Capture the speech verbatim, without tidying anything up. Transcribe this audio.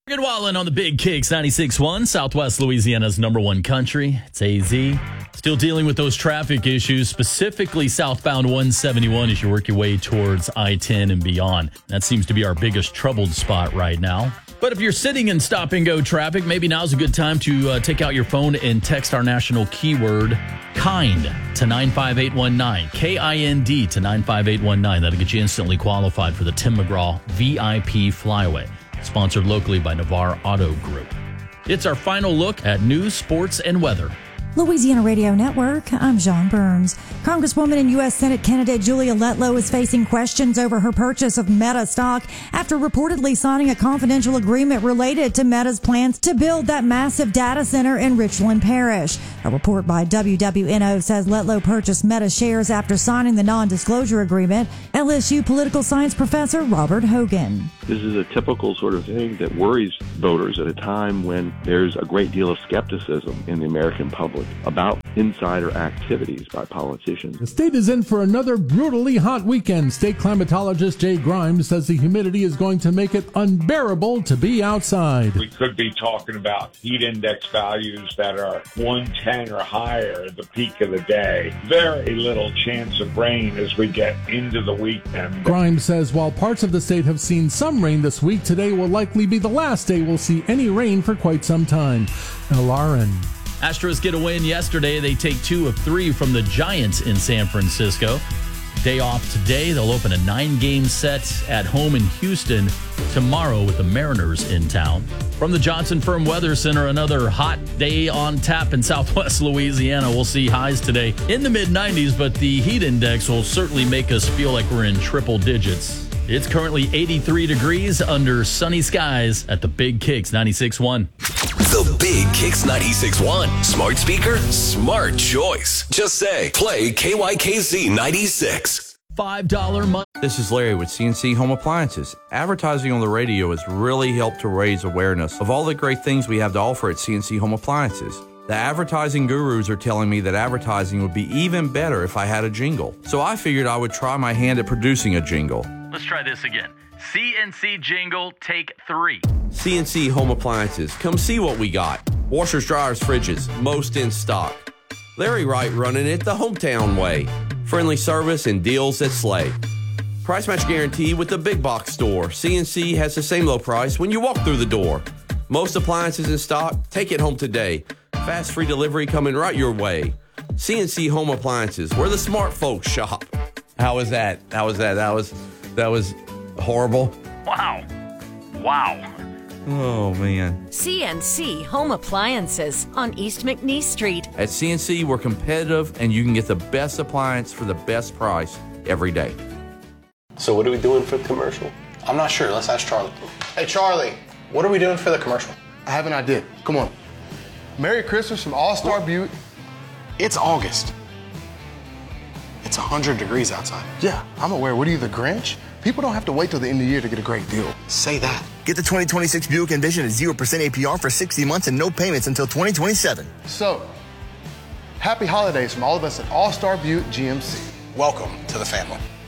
Good Wallen on the Big Kicks ninety-six point one, Southwest Louisiana's number one country. It's A Z. Still dealing with those traffic issues, specifically southbound one seventy-one as you work your way towards I ten and beyond. That seems to be our biggest troubled spot right now. But if you're sitting in stop-and-go traffic, maybe now's a good time to uh, take out your phone and text our national keyword, KIND, to nine five eight one nine. K I N D to nine five eight one nine. That'll get you instantly qualified for the Tim McGraw V I P Flyaway, sponsored locally by Navarre Auto Group. It's our final look at news, sports, and weather. Louisiana Radio Network, I'm John Burns. Congresswoman and U S Senate candidate Julia Letlow is facing questions over her purchase of Meta stock after reportedly signing a confidential agreement related to Meta's plans to build that massive data center in Richland Parish. A report by W W N O says Letlow purchased Meta shares after signing the non-disclosure agreement. L S U political science professor Robert Hogan. This is a typical sort of thing that worries voters at a time when there's a great deal of skepticism in the American public about insider activities by politicians. The state is in for another brutally hot weekend. State climatologist Jay Grimes says the humidity is going to make it unbearable to be outside. We could be talking about heat index values that are one ten or higher at the peak of the day. Very little chance of rain as we get into the weekend. Grimes says while parts of the state have seen some rain this week, today will likely be the last day we'll see any rain for quite some time. Now, Lauren. Astros get a win yesterday. They take two of three from the Giants in San Francisco. Day off today. They'll open a nine-game set at home in Houston tomorrow with the Mariners in town. From the Johnson Firm Weather Center, another hot day on tap in Southwest Louisiana. We'll see highs today in the mid nineties, but the heat index will certainly make us feel like we're in triple digits. It's currently eighty-three degrees under sunny skies at the Big Kicks ninety-six point one. The Big Kicks ninety-six point one. Smart speaker, smart choice. Just say, play K Y K Z ninety-six. five dollars month. This is Larry with C N C Home Appliances. Advertising on the radio has really helped to raise awareness of all the great things we have to offer at C N C Home Appliances. The advertising gurus are telling me that advertising would be even better if I had a jingle. So I figured I would try my hand at producing a jingle. Let's try this again. C N C jingle, take three. C N C Home Appliances. Come see what we got. Washers, dryers, fridges, most in stock. Larry Wright running it the hometown way. Friendly service and deals that slay. Price match guarantee with the big box store. C N C has the same low price when you walk through the door. Most appliances in stock. Take it home today. Fast free delivery coming right your way. C N C Home Appliances, where the smart folks shop. How was that? How was that? That was that was horrible. Wow. Wow. Oh, man. C N C Home Appliances on East McNeese Street. At C N C, we're competitive, and you can get the best appliance for the best price every day. So what are we doing for the commercial? I'm not sure. Let's ask Charlie. Hey, Charlie, what are we doing for the commercial? I have an idea. Come on. Merry Christmas from All-Star Butte. It's August. It's one hundred degrees outside. Yeah, I'm aware. What are you, the Grinch? People don't have to wait till the end of the year to get a great deal. Say that. Get the twenty twenty-six Buick Envision at zero percent A P R for sixty months and no payments until twenty twenty-seven. So, happy holidays from all of us at All-Star Butte G M C. Welcome to the family.